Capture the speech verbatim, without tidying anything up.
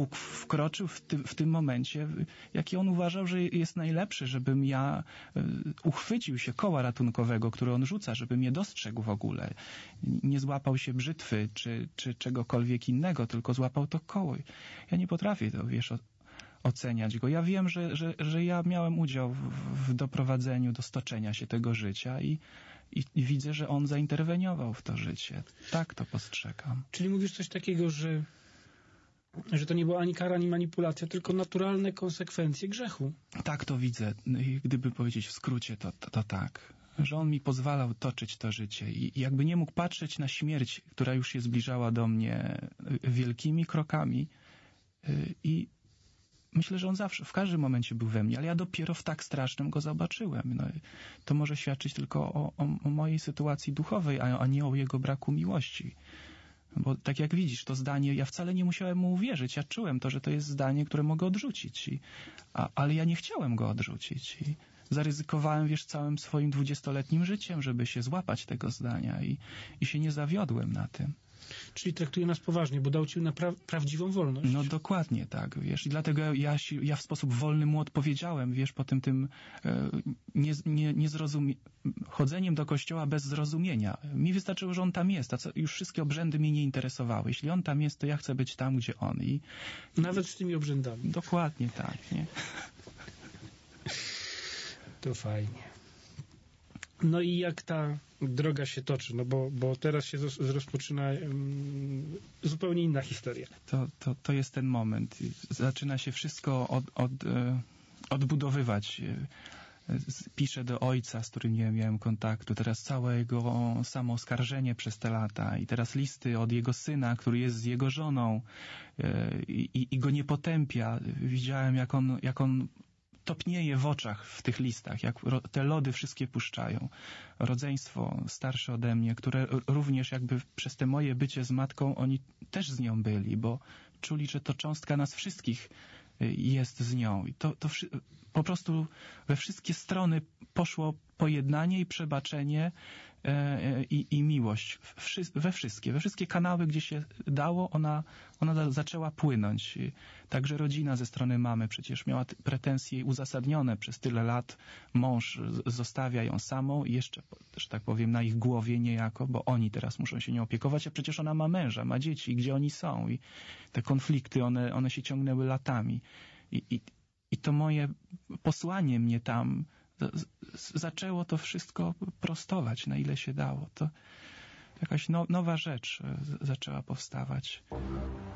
Bóg wkroczył w, ty, w tym momencie, jaki on uważał, że jest najlepszy, żebym ja uchwycił się koła ratunkowego, które on rzuca, żebym je dostrzegł w ogóle. Nie złapał się brzytwy, czy, czy czegokolwiek innego, tylko złapał to koło. Ja nie potrafię to, wiesz, oceniać go. Ja wiem, że, że, że ja miałem udział w, w doprowadzeniu do stoczenia się tego życia i, i, i widzę, że on zainterweniował w to życie. Tak to postrzegam. Czyli mówisz coś takiego, że, że to nie była ani kara, ani manipulacja, tylko naturalne konsekwencje grzechu. Tak to widzę. Gdyby powiedzieć w skrócie, to, to, to tak. Że on mi pozwalał toczyć to życie i jakby nie mógł patrzeć na śmierć, która już się zbliżała do mnie wielkimi krokami i myślę, że on zawsze, w każdym momencie był we mnie, ale ja dopiero w tak strasznym go zobaczyłem. No, to może świadczyć tylko o, o, o mojej sytuacji duchowej, a, a nie o jego braku miłości. Bo tak jak widzisz, to zdanie, ja wcale nie musiałem mu uwierzyć. Ja czułem to, że to jest zdanie, które mogę odrzucić. I, a, ale ja nie chciałem go odrzucić. I zaryzykowałem, wiesz, całym swoim dwudziestoletnim życiem, żeby się złapać tego zdania i, i się nie zawiodłem na tym. Czyli traktuje nas poważnie, bo dał ci na pra- prawdziwą wolność. No dokładnie tak, wiesz. I dlatego ja, ja w sposób wolny mu odpowiedziałem, wiesz, po tym tym e, nie, nie, nie zrozumie... chodzeniem do kościoła bez zrozumienia. Mi wystarczyło, że on tam jest, a co, już wszystkie obrzędy mnie nie interesowały. Jeśli on tam jest, to ja chcę być tam, gdzie on. I, Nawet z tymi obrzędami. Dokładnie tak, nie? To fajnie. No i jak ta droga się toczy? No bo, bo teraz się z, rozpoczyna um, zupełnie inna historia. To, to, to jest ten moment. Zaczyna się wszystko od, od, odbudowywać. Piszę do ojca, z którym nie miałem kontaktu. Teraz całe jego samooskarżenie przez te lata. I teraz listy od jego syna, który jest z jego żoną i, i, i go nie potępia. Widziałem, jak on, jak on topnieje w oczach w tych listach, jak te lody wszystkie puszczają. Rodzeństwo starsze ode mnie, które również jakby przez te moje bycie z matką, oni też z nią byli, bo czuli, że to cząstka nas wszystkich jest z nią. I to, to po prostu we wszystkie strony poszło pojednanie i przebaczenie e, i, i miłość. Wszy, we wszystkie. We wszystkie kanały, gdzie się dało, ona, ona zaczęła płynąć. Także rodzina ze strony mamy przecież miała pretensje uzasadnione przez tyle lat. Mąż zostawia ją samą i jeszcze, że tak powiem, na ich głowie niejako, bo oni teraz muszą się nią opiekować, a przecież ona ma męża, ma dzieci, gdzie oni są. I te konflikty, one, one się ciągnęły latami. I, i, i to moje posłanie mnie tam zaczęło to wszystko prostować, na ile się dało. To jakaś no, nowa rzecz zaczęła powstawać.